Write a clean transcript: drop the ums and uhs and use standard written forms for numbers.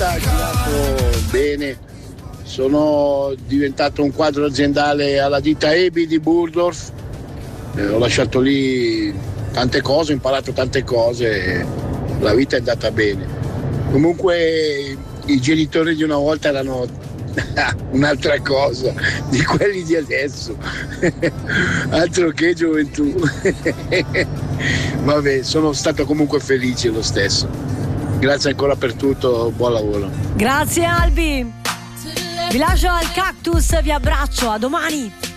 ha girato bene. Sono diventato un quadro aziendale alla ditta Ebi di Burdorf. Ho lasciato lì tante cose, ho imparato tante cose, la vita è andata bene. Comunque i genitori di una volta erano un'altra cosa di quelli di adesso. Altro che gioventù. Vabbè, sono stato comunque felice lo stesso. Grazie ancora per tutto, buon lavoro. Grazie Albi. Vi lascio al Cactus, vi abbraccio, a domani.